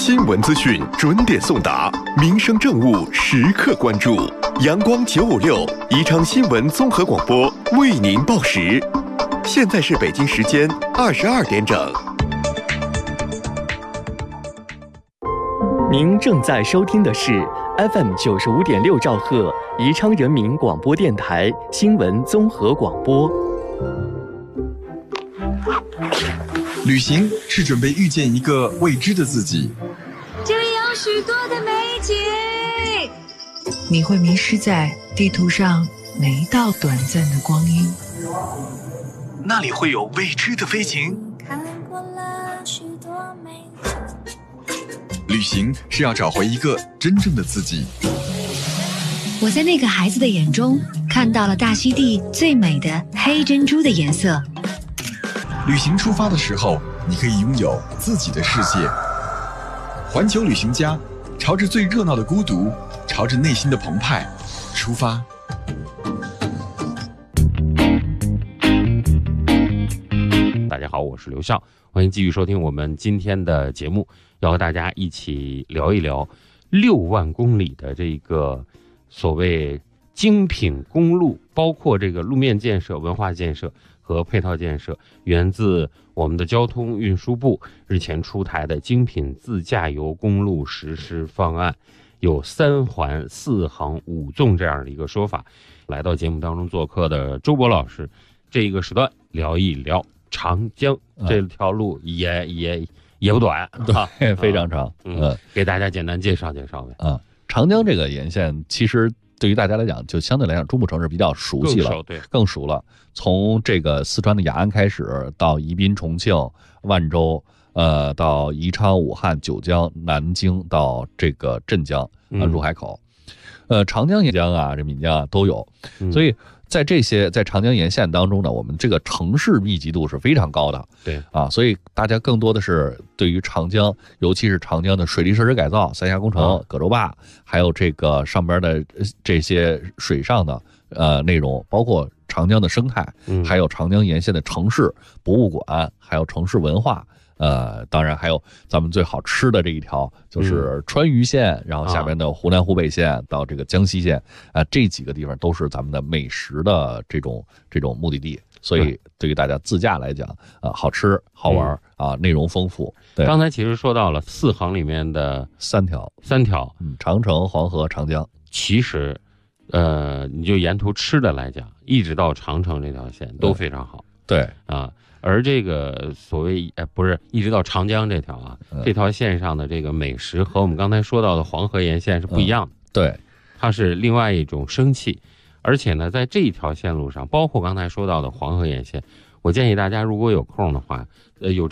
新闻资讯准点送达，民生政务时刻关注。阳光956宜昌新闻综合广播为您报时。现在是北京时间22点整。 您正在收听的是 FM 95.6兆赫宜昌人民广播电台新闻综合广播。 旅行是准备遇见一个未知的自己， 这里有许多的美景， 你会迷失在地图上每一道短暂的光阴， 那里会有未知的飞行。 看过了许多美景。 旅行是要找回一个真正的自己。 我在那个孩子的眼中看到了大溪地最美的黑珍珠的颜色。 旅行出发的时候，你可以拥有自己的世界。环球旅行家，朝着最热闹的孤独，朝着内心的澎湃出发。 大家好，我是刘笑，欢迎继续收听我们今天的节目，要和大家一起聊一聊6万公里的这个所谓精品公路，包括这个路面建设、文化建设和配套建设，源自我们的交通运输部日前出台的精品自驾游公路实施方案，有3环4横5纵这样的一个说法。来到节目当中做客的周博老师，这一个时段聊一聊长江这条路也不短， 对，非常长。 给大家简单介绍介绍呗。 长江这个沿线其实对于大家来讲，就相对来讲，中部城市比较熟悉了，更熟了。从这个四川的雅安开始，到宜宾、重庆、万州，到宜昌、武汉、九江、南京，到这个镇江入海口，长江沿江啊，这岷江啊都有。所以在长江沿线当中呢，我们这个城市密集度是非常高的。 对啊， 所以大家更多的是对于长江，尤其是长江的水利设施改造、三峡工程、葛洲坝，还有这个上边的这些水上的内容，包括长江的生态，还有长江沿线的城市博物馆，还有城市文化。当然还有咱们最好吃的这一条，就是川渝线，然后下边的湖南湖北线到这个江西线，这几个地方都是咱们的美食的这种目的地。所以对于大家自驾来讲，好吃好玩内容丰富。对， 刚才其实说到了4横里面的3条， 长城、黄河、长江。 其实，你就沿途吃的来讲，一直到长城这条线都非常好。 对啊。而这个所谓不是一直到长江这条这条线上的这个美食和我们刚才说到的黄河沿线是不一样的。 对， 它是另外一种生气。而且呢，在这一条线路上，包括刚才说到的黄河沿线，我建议大家如果有空的话，有